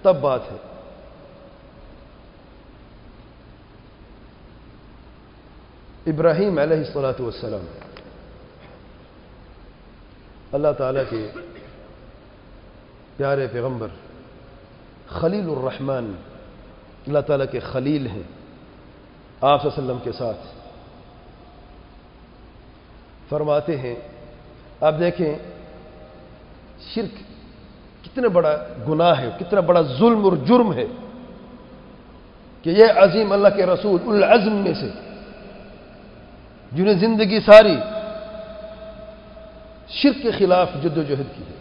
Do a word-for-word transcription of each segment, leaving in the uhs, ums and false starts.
تب بات ہے. ابراہیم علیہ الصلاۃ والسلام اللہ تعالیٰ کے پیارے پیغمبر خلیل الرحمن، اللہ تعالیٰ کے خلیل ہیں. آپ صلی اللہ علیہ وسلم کے ساتھ فرماتے ہیں، آپ دیکھیں شرک کتنا بڑا گناہ ہے، کتنا بڑا ظلم اور جرم ہے کہ یہ عظیم اللہ کے رسول العزم میں سے جنہیں زندگی ساری شرک کے خلاف جد و جہد کی ہے،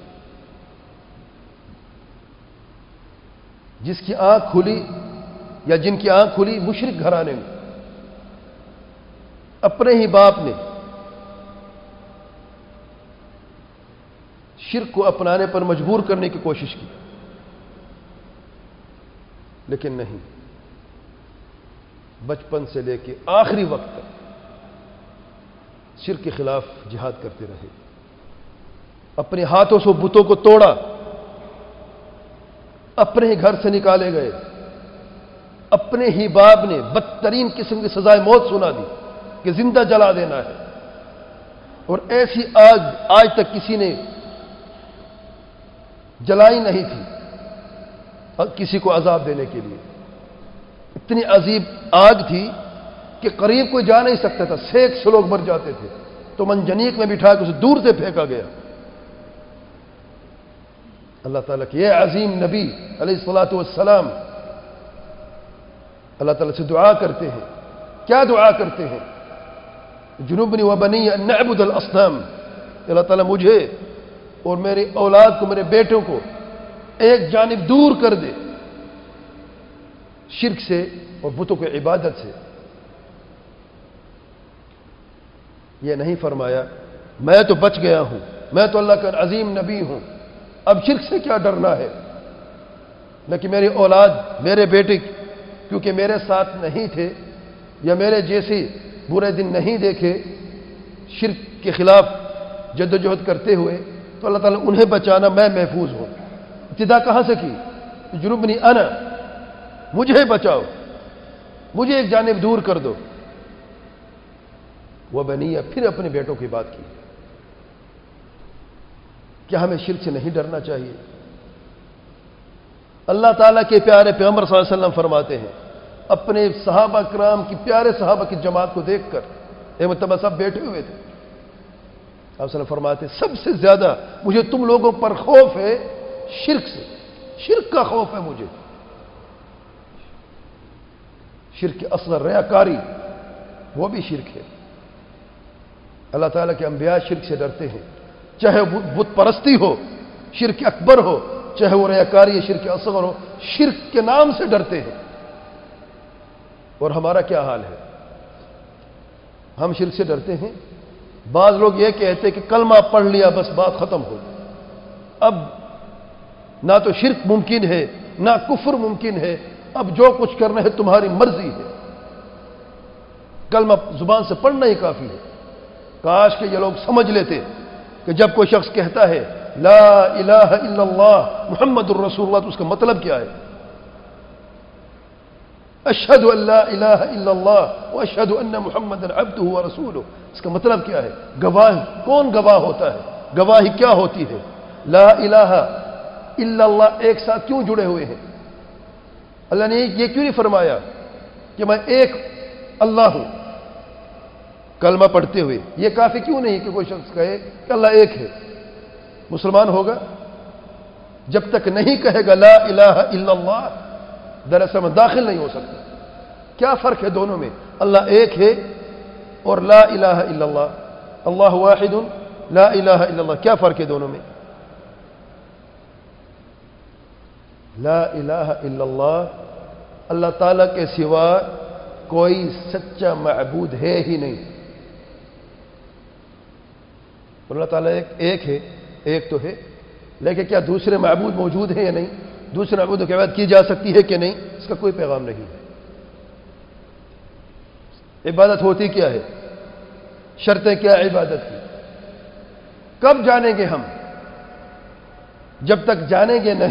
جس کی آنکھ کھلی یا جن کی آنکھ کھلی مشرک گھرانے میں، اپنے ہی باپ نے شرک کو اپنانے پر مجبور کرنے کی کوشش کی، لیکن نہیں، بچپن سے لے کے آخری وقت تک شرک کے خلاف جہاد کرتے رہے. اپنے ہاتھوں سے بتوں کو توڑا، اپنے ہی گھر سے نکالے گئے، اپنے ہی باپ نے بدترین قسم کی سزائے موت سنا دی کہ زندہ جلا دینا ہے. اور ایسی آگ آج تک کسی نے جلائی نہیں تھی کسی کو عذاب دینے کے لیے. اتنی عظیم آگ تھی کہ قریب کوئی جا نہیں سکتا تھا، سینک سے لوگ مر جاتے تھے، تو منجنیق میں بٹھا کے اسے دور سے پھینکا گیا. اللہ تعالیٰ کے یہ عظیم نبی علیہ الصلاۃ والسلام اللہ تعالیٰ سے دعا کرتے ہیں. کیا دعا کرتے ہیں؟ جنوبنی وبنی ان نعبد الاصنام، اللہ تعالیٰ مجھے اور میری اولاد کو، میرے بیٹوں کو ایک جانب دور کر دے شرک سے اور بتوں کی عبادت سے. یہ نہیں فرمایا میں تو بچ گیا ہوں، میں تو اللہ کا عظیم نبی ہوں، اب شرک سے کیا ڈرنا ہے، نہ کہ میری اولاد، میرے بیٹے کیونکہ میرے ساتھ نہیں تھے یا میرے جیسے برے دن نہیں دیکھے شرک کے خلاف جد و جہد کرتے ہوئے، تو اللہ تعالیٰ انہیں بچانا، میں محفوظ ہوں. ابتدا کہاں سے کی؟ جنوبنی انا، مجھے بچاؤ، مجھے ایک جانب دور کر دو. وہ بنیہ، پھر اپنے بیٹوں کی بات کی. کیا ہمیں شرک سے نہیں ڈرنا چاہیے؟ اللہ تعالیٰ کے پیارے پیغمبر صلی اللہ علیہ وسلم فرماتے ہیں اپنے صحابہ کرام کی، پیارے صحابہ کی جماعت کو دیکھ کر، ایک مرتبہ سب بیٹھے ہوئے تھے، آپ صلی اللہ علیہ وسلم فرماتے ہیں سب سے زیادہ مجھے تم لوگوں پر خوف ہے شرک سے، شرک کا خوف ہے مجھے. شرک اصغر، ریاکاری، وہ بھی شرک ہے. اللہ تعالیٰ کے انبیاء شرک سے ڈرتے ہیں، چاہے بت پرستی ہو، شرک اکبر ہو، چاہے وہ ریاکاری شرک اصغر ہو، شرک کے نام سے ڈرتے ہیں. اور ہمارا کیا حال ہے؟ ہم شرک سے ڈرتے ہیں. بعض لوگ یہ کہتے ہیں کہ کلمہ پڑھ لیا بس بات ختم ہو، اب نہ تو شرک ممکن ہے نہ کفر ممکن ہے، اب جو کچھ کرنا ہے تمہاری مرضی ہے. کلمہ زبان سے پڑھنا ہی کافی ہے. کاش کہ یہ لوگ سمجھ لیتے کہ جب کوئی شخص کہتا ہے لا الہ الا اللہ محمد الرسول اللہ، تو اس کا مطلب کیا ہے؟ اشہد ان لا الہ الا اللہ واشہد ان محمد عبدہ ورسولہ، اس کا مطلب کیا ہے؟ گواہ. کون گواہ ہوتا ہے؟ گواہی کیا ہوتی ہے؟ لا الہ الا اللہ ایک ساتھ کیوں جڑے ہوئے ہیں؟ اللہ نے یہ کیوں نہیں فرمایا کہ میں ایک اللہ ہوں کلمہ پڑھتے ہوئے؟ یہ کافی کیوں نہیں کہ کوئی شخص کہے کہ اللہ ایک ہے؟ مسلمان ہوگا جب تک نہیں کہے گا لا الہ الا اللہ، دراصل میں داخل نہیں ہو سکتا. کیا فرق ہے دونوں میں؟ اللہ ایک ہے اور لا الہ الا اللہ، اللہ واحد لا الہ الا اللہ، کیا فرق ہے دونوں میں؟ لا الہ الا اللہ، اللہ تعالیٰ کے سوا کوئی سچا معبود ہے ہی نہیں. اور اللہ تعالیٰ ایک ایک ہے، ایک تو ہے، لیکن کیا دوسرے معبود موجود ہیں یا نہیں؟ دوسرے معبودوں کی عبادت کی جا سکتی ہے کہ نہیں؟ اس کا کوئی پیغام نہیں ہے. عبادت ہوتی کیا ہے؟ شرطیں کیا عبادت کی؟ کب جانیں گے ہم؟ جب تک جانیں گے نہیں